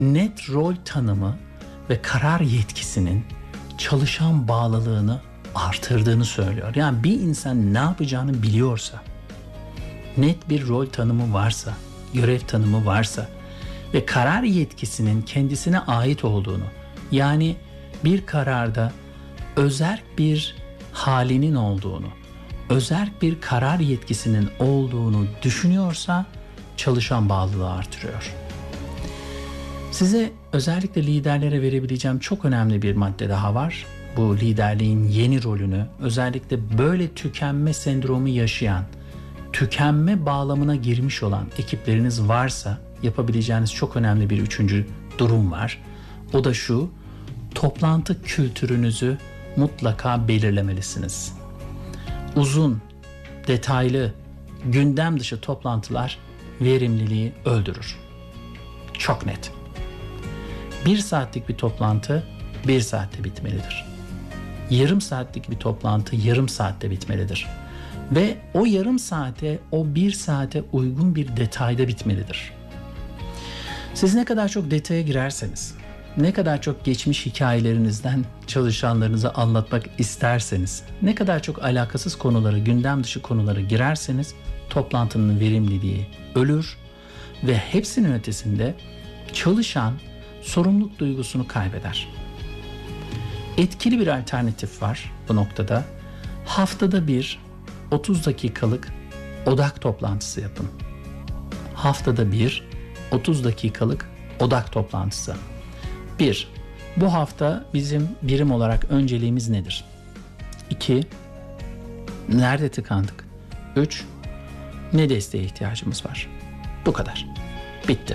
net rol tanımı ve karar yetkisinin çalışan bağlılığını artırdığını söylüyor. Yani bir insan ne yapacağını biliyorsa, net bir rol tanımı varsa, görev tanımı varsa ve karar yetkisinin kendisine ait olduğunu, yani bir kararda özerk bir halinin olduğunu, özerk bir karar yetkisinin olduğunu düşünüyorsa çalışan bağlılığı artırıyor. Size özellikle liderlere verebileceğim çok önemli bir madde daha var. Bu liderliğin yeni rolünü, özellikle böyle tükenme sendromu yaşayan, tükenme bağlamına girmiş olan ekipleriniz varsa yapabileceğiniz çok önemli bir üçüncü durum var. O da şu: toplantı kültürünüzü mutlaka belirlemelisiniz. Uzun, detaylı, gündem dışı toplantılar verimliliği öldürür. Çok net. 1 saatlik bir toplantı 1 saatte bitmelidir. Yarım saatlik bir toplantı yarım saatte bitmelidir. Ve o yarım saate, o 1 saate uygun bir detayda bitmelidir. Siz ne kadar çok detaya girerseniz, ne kadar çok geçmiş hikayelerinizden çalışanlarınıza anlatmak isterseniz, ne kadar çok alakasız konuları, gündem dışı konulara girerseniz toplantının verimliliği ölür ve hepsinin ötesinde çalışan sorumluluk duygusunu kaybeder. Etkili bir alternatif var bu noktada. Haftada bir 30 dakikalık odak toplantısı yapın. Haftada bir 30 dakikalık odak toplantısı. 1. Bu hafta bizim birim olarak önceliğimiz nedir? 2. Nerede tıkandık? 3. Ne desteğe ihtiyacımız var? Bu kadar. Bitti.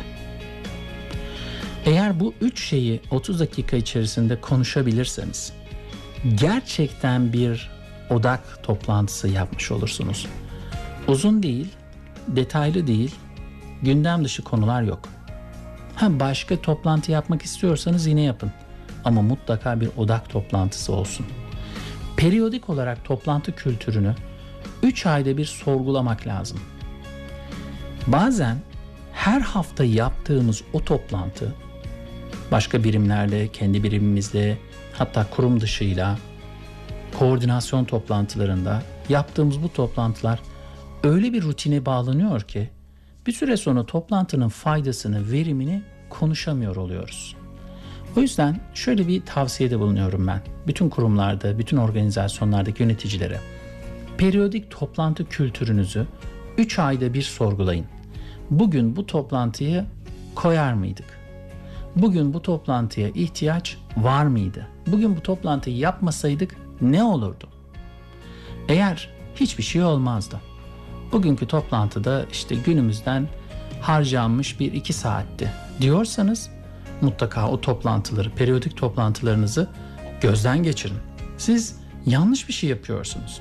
Eğer bu 3 şeyi 30 dakika içerisinde konuşabilirseniz gerçekten bir odak toplantısı yapmış olursunuz. Uzun değil, detaylı değil, gündem dışı konular yok. Başka toplantı yapmak istiyorsanız yine yapın. Ama mutlaka bir odak toplantısı olsun. Periyodik olarak toplantı kültürünü 3 ayda bir sorgulamak lazım. Bazen her hafta yaptığımız o toplantı başka birimlerle, kendi birimimizle, hatta kurum dışıyla, koordinasyon toplantılarında yaptığımız bu toplantılar öyle bir rutine bağlanıyor ki bir süre sonra toplantının faydasını, verimini konuşamıyor oluyoruz. O yüzden şöyle bir tavsiyede bulunuyorum ben. Bütün kurumlarda, bütün organizasyonlardaki yöneticilere. Periyodik toplantı kültürünüzü 3 ayda bir sorgulayın. Bugün bu toplantıyı koyar mıydık? Bugün bu toplantıya ihtiyaç var mıydı? Bugün bu toplantıyı yapmasaydık ne olurdu? Eğer hiçbir şey olmazdı. Bugünkü toplantıda işte günümüzden harcanmış 1-2 saatti diyorsanız mutlaka o toplantıları, periyodik toplantılarınızı gözden geçirin. Siz yanlış bir şey yapıyorsunuz.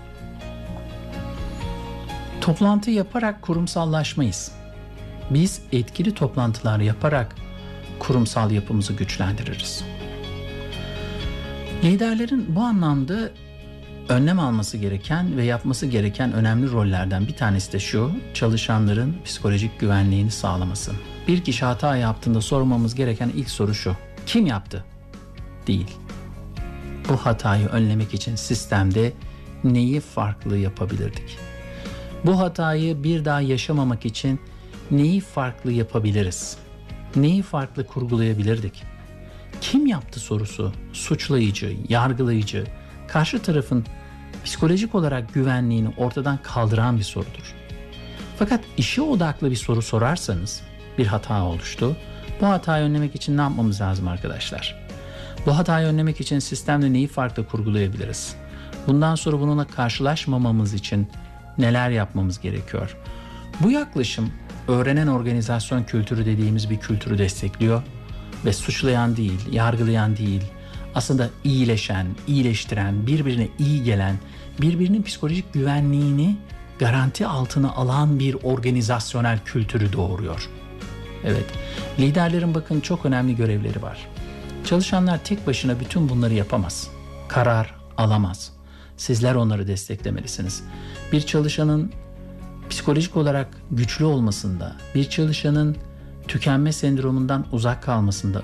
Toplantı yaparak kurumsallaşmayız. Biz etkili toplantılar yaparak kurumsal yapımızı güçlendiririz. Liderlerin bu anlamda önlem alması gereken ve yapması gereken önemli rollerden bir tanesi de şu: çalışanların psikolojik güvenliğini sağlaması. Bir kişi hata yaptığında sormamız gereken ilk soru şu: kim yaptı? Değil. Bu hatayı önlemek için sistemde neyi farklı yapabilirdik? Bu hatayı bir daha yaşamamak için neyi farklı yapabiliriz? Neyi farklı kurgulayabilirdik? Kim yaptı sorusu suçlayıcı, yargılayıcı, karşı tarafın psikolojik olarak güvenliğini ortadan kaldıran bir sorudur. Fakat işe odaklı bir soru sorarsanız, bir hata oluştu. Bu hatayı önlemek için ne yapmamız lazım arkadaşlar? Bu hatayı önlemek için sistemde neyi farklı kurgulayabiliriz? Bundan sonra bununla karşılaşmamamız için neler yapmamız gerekiyor? Bu yaklaşım öğrenen organizasyon kültürü dediğimiz bir kültürü destekliyor ve suçlayan değil, yargılayan değil, aslında iyileşen, iyileştiren, birbirine iyi gelen, birbirinin psikolojik güvenliğini garanti altına alan bir organizasyonel kültürü doğuruyor. Evet, liderlerin bakın çok önemli görevleri var. Çalışanlar tek başına bütün bunları yapamaz. Karar alamaz. Sizler onları desteklemelisiniz. Bir çalışanın psikolojik olarak güçlü olmasında, bir çalışanın tükenme sendromundan uzak kalmasında,